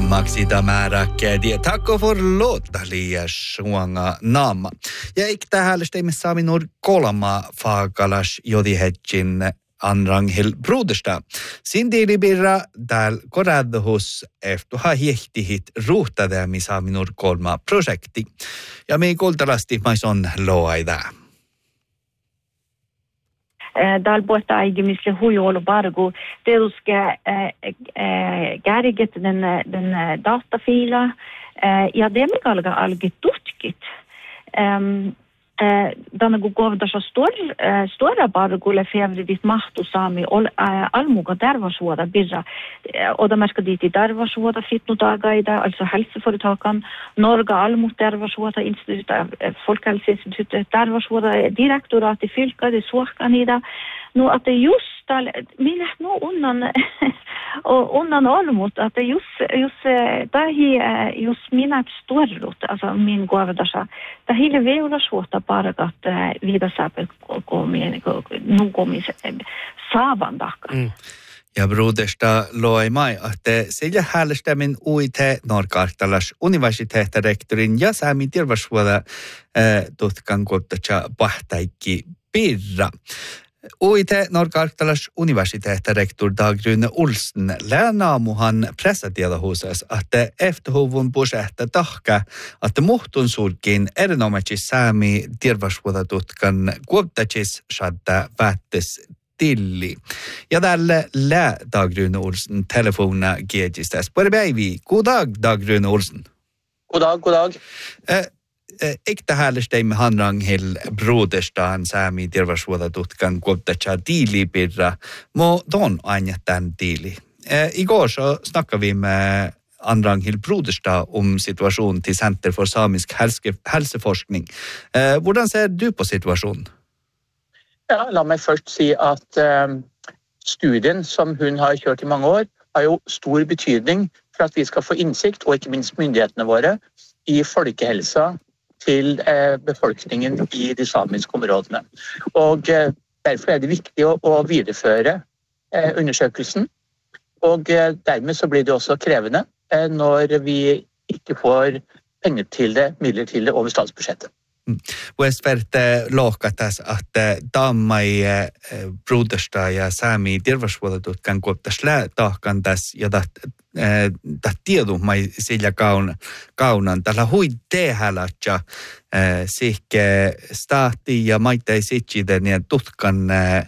Maksida määräkkiä takko for låta liian suanga naama. Ja iktä häälesteimme saaminur kolma faakalas jodihetsin Anranghil Brodersta. Sindiilibirra täällä koradhus eftuha hiehtihit ruhtadämi saaminur kolma projekti. Ja me kultalasti maison loaida. Dal puolta aigemisle huijolu bargu teruska gäriget den datafila ja det med kalga alge tutkit dan govda så stora bargu le fevridit mahtu sami almuga dervasvoda birra och de ska dit i dervasvoda fitnodagaida alltså hälsoföretagen Norge almut dervasvoda institut folkhälsoinstitutet dervasvoda direktorat i fylka det såkanida nu att det just minne nu undan almut att det just där just mina storrot alltså min govda så det hela veula svåta bara att vida saper kommer savandaka. Ja Brodersta loi mai, että sillä häällestämin uite Norkartalas universiteettirektorin ja saamin terveysvuoda tutkan kottacha pahtaikki pirra. Uite Norkartalas universiteettirektor Dag Rune Olsen läänaamuhan pressatiedohusas, että efterhuvun pusehta tahka, että muhtun surkin erinomaisesti saami terveysvuoda tutkan kottaches shadda vättes tilli. Ja tällä Dag Rune Olsen telefona giedistas. Både päivi. God dag, Dag Rune Olsen. God dag. Ikta häälesteimme Anranghil Broderstaan saami terveysvuoda tutkan kottacha tiilipirra. Mo don aina tämän tiili. Igår så snackade vi med Anranghil Brodersta om situation till Center för samisk hälsoforskning. Hvordan ser du på situationen? Ja, la meg først si at studien som hun har kjørt i mange år har jo stor betydning for at vi skal få innsikt, og ikke minst myndighetene våre, i folkehelsa til befolkningen i de samiske områdene. Og derfor er det viktig å videreføre undersøkelsen, og dermed så blir det også krevende når vi ikke får penger til det, midler til det over statsbudsjettet. Westfärte lohkatas, että tammai Brodersta ja saami terveysvuodotutkan kuoptas tahkan tässä ja tiedu mai sillä kaunan. Tällä hui tehdälätsä sihke stahti ja maitai sitsiden ja tutkan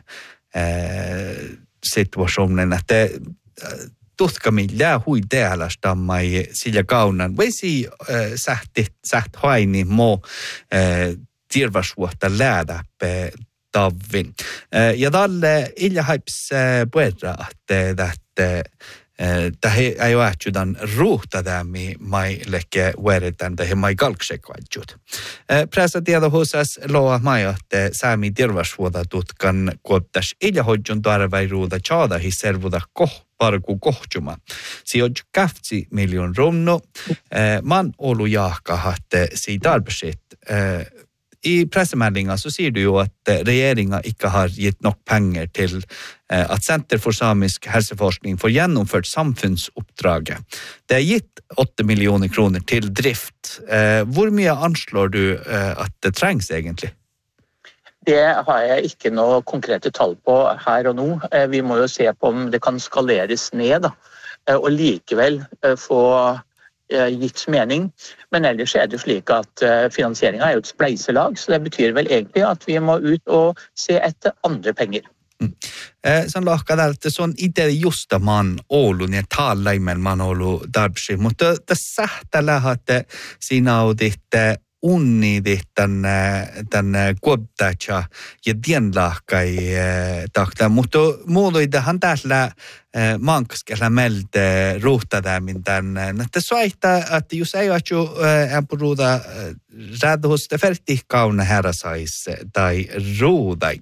situationen, että tutkamilla hui tehdälästä mai sillä kaunan. Voisi säht haini mo terveysvuotta läädäpä tavvin. Ja tälle illa haips puerra, että tähän ei ole ähtsydan ruuhtadämi mai leke ueritän tähän mai kalksekvaitsut. Pressatiedohusas loa mai, että saami terveysvuotta tutkan kuoptas illa hoidjun tarvairuuda tjaada hisservuda parku kohtjuma. Sijoitju 2 miljoon romno. Man olu jahkahatte siitä arbetset. I pressemeldingen så sier du jo at regjeringen ikke har gitt nok penger til at Center for samisk helseforskning får gjennomført samfunnsoppdraget. Det er gitt 8 millioner kroner til drift. Hvor mye anslår du at det trengs egentlig? Det har jeg ikke noe konkrete tall på her og nå. Vi må jo se på om det kan skaleres ned da, og likevel få gitt mening. Men ellers er det slik at finansieringen er jo et spleiselag, så det betyr vel egentlig at vi må ut og se etter andre penger. Sen lohkada, että se on itse justa man Oulun ja taalaimen man Oulu darbsi, mutta tässä lähate siinä auditte unnidit tänne kuoptacha ja dienlahkai tahta, mutta muuluidahan täällä mankaskella melte ruhtadämin tänne. Että soita, että jos ei ole ämpuruuda rädhusta ferti kauna herrasais tai ruudai.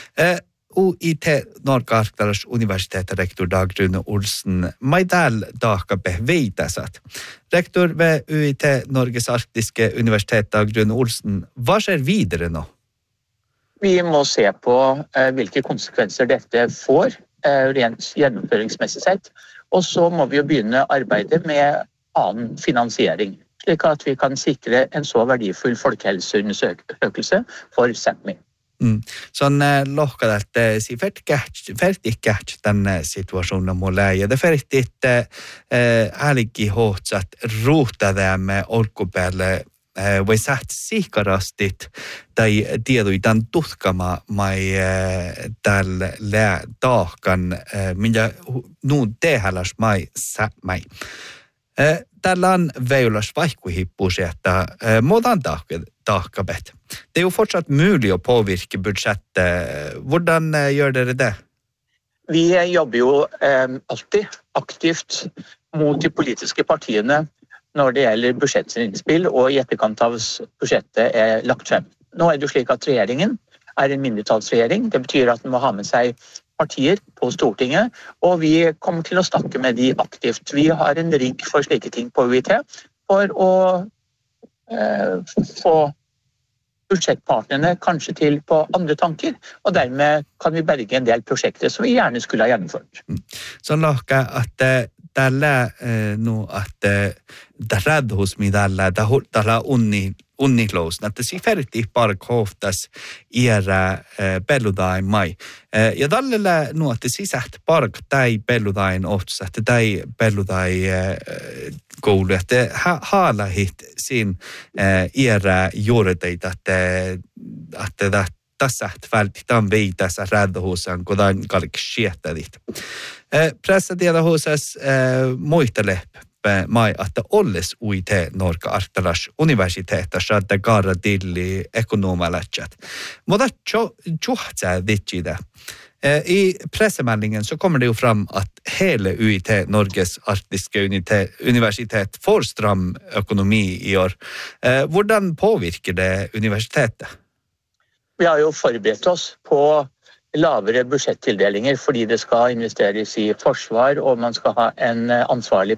UiT Norkartalas universiteettirektor Dag Rune Olsen, mai täällä tahkape veitasat. Rektor ved UiT Norges arktiske universitet Dag Rune Olsen, hva skjer videre nå? Vi må se på hvilke konsekvenser dette får rent gjennomføringsmessig sett, og så må vi jo begynne arbeidet med annen finansiering, slik at vi kan sikre en så verdifull folkehelseundersøkelse for Sápmi. Sånn lokker det si ferdig gært denne situasjonen må leie. Det ferdig ærlig i hårdt at rota det med orkobelle vi satt sikarast dit de du i den dutkama mai del le dakan minja nu det heller mai satt meg. Tällä on veilas vaihkuhippuusetta muodan tahkabet. Det jo fortsatt mulig å påvirke budsjettet. Hvordan gjør dere det? Vi jobber jo alltid aktivt mot de politiske partiene når det gjelder budsjettinnspill og i etterkant av budsjettet lagt frem. Nå det jo slik at regjeringen en mindretallsregjering. Det betyr at den må ha med seg partier på Stortinget, og vi kommer til å snakke med de aktivt. Vi har en rigg for slike ting på UiT for å få budsjettpartnerne kanskje til på andre tanker, og dermed kan vi berge en del prosjekter som vi gjerne skulle ha gjennomført. Så Laka, at tällä nu att det rädd hos mig tällä unniklous että si ferti parkoftas era belludain mai ja tällä nu että sisät park tai belludain ots että tai belludai koulu että hala hit sin era juureteita että tässä välttämättä viitässä räddhuusan kodan kalkskietta dit. Pressatieda huusas muistele mai että olles UiT Norka Artalas universiteetassa että gara dilli ekonomalätsät. Mutta tjohtsaa ditchida. I pressemeldingen så kommer det jo fram at hele UiT Norges arktiske universitet får stram økonomi i år. Hvordan påvirker det universitetet? Vi har jo forberedt oss på lavere budsjettildelinger fordi det skal investeres i forsvar og man skal ha en ansvarlig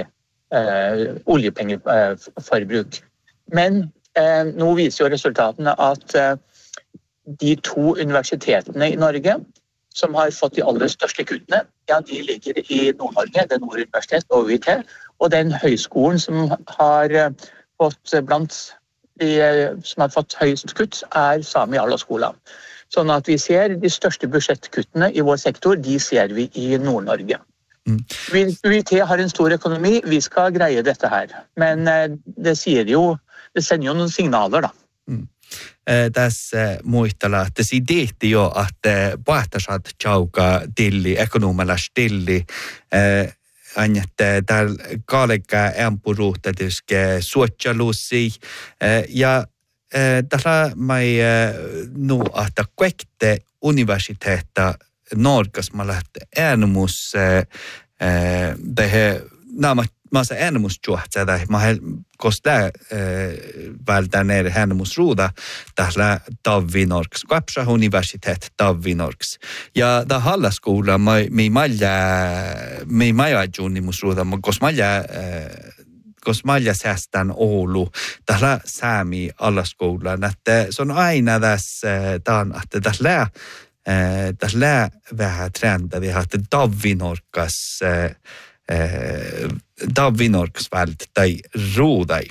oljepengeforbruk. Men nå viser jo resultatene at de to universitetene i Norge som har fått de aller største kuttene, ja, de ligger i Nord-Norge, det Nord Universitet og UiT, og den høyskolen som har fått blant de som har fått høyest kutt Sami Allaskola. Sånn at vi ser de største budsjettkuttene i vår sektor, de ser vi i Nord-Norge. UiT har en stor økonomi, vi skal greie dette her. Men det sender jo noen signaler da. Tässä muistella, että si diitti jo, että paahtasat chauka dilli, ekonomelas dilli, että täällä kaalekää empuruhtetyske suotjalusi ja tällä mai nu että kaikte universiteetta Norkas mä lähtee äänemus det massa äänemusjuhtsa tai mä koska vältää näitä äänemusruuda tällä Tavinorks Kapsa universitet Tavinorks ja da hallaskola mi majajunnimusruuda koska malja säästän Oulu tällä Sami Allaskoulan että se on aina tässä että tällä vähän trenda vi har Tavinorkas vält tai ruudai.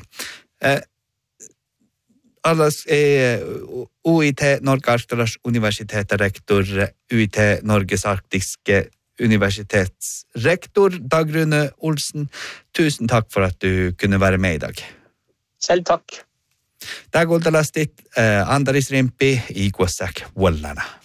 Allas UiT Norge-Artalas universitetsrektor, UiT Norges arktiske universitetsrektor Dagrune Olsen. Tusen takk for at du kunne være med i dag. Selv takk. Tää kuultalastit Andaris Rimpi i Kuossak Wallana.